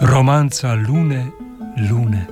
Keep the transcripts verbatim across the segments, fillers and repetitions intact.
Romanca lune, lune.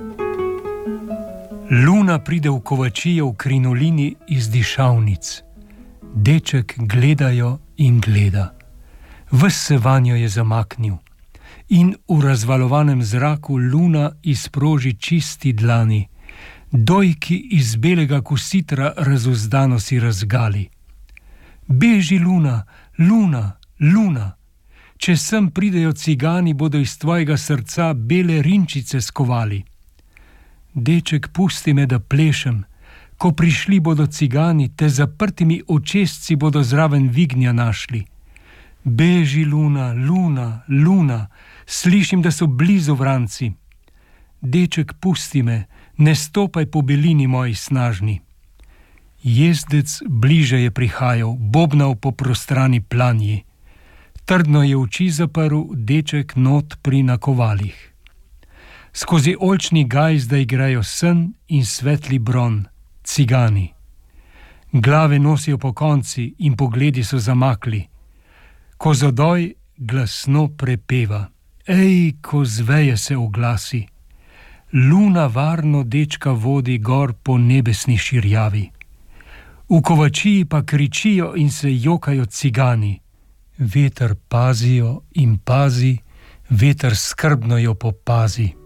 Luna pride v kovačijo v krinolini iz dišavnic. Deček gledajo in gleda. Ves se vanjo je zamaknil in v razvalovanem zraku luna izproži čisti dlani. Dojki iz belega kositra razuzdano si razgali. Beži luna, luna, luna. Če sem pridejo cigani, bodo iz tvojega srca bele rinčice skovali. Deček, pusti me, da plešem. Ko prišli bodo cigani, te zaprtimi očesci bodo zraven vignja našli. Beži luna, luna, luna, slišim, da so blizu vranci. Deček, pusti me, ne stopaj po belini moji snažni. Jezdec bliže je prihajal, bobnal po prostrani planji. Trdno je oči zaprl, deček not pri nakovalih. Skozi oljčni gaj zdaj grejo sen in svetli bron, cigani. Glave nosijo po konci in pogledi so zamakli. Kozodoj glasno prepeva. Ej, ko zveje se oglasi. Luna varno dečka vodi gor po nebesni širjavi. V kovačiji pa kričijo in se jokajo cigani. Veter pazijo in pazi, veter skrbno jo popazi.